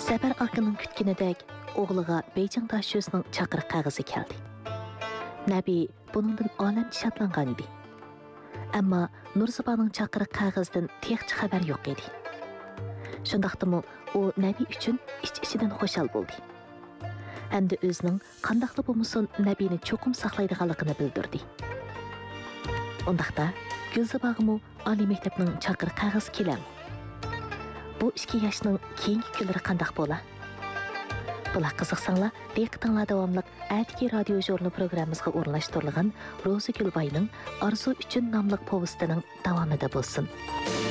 Səfər akının kütkinidək oğluğa Beyjing daşyözünün çaqırıq qağızı gəldi. Nəbi bunundan aləmcə şadlanğan idi. Әмма Нұрзыбаның çaqırıq qağızdan texçi xəbər yox idi. Şundaqdımı o Nəbi üçün iç-içidən xoşal boldu. Әмді özünün qandaqlı bulmusun Nəbini çoxum saxlaydıqalıqını bildirdi. Ondaqda Gülzibağımı Ali Mektepning çaqırıq qağız keləm. Bu 2 yaşның keyingi kunlari qandaq bola? Bular qiziqsanglar, diqqətinizə davamlıq Ədiki radio jurnal proqramımızga o'rinlashtirilgan Roza Gulbayning Arzu uchun nomli povestining davomida bo'lsin.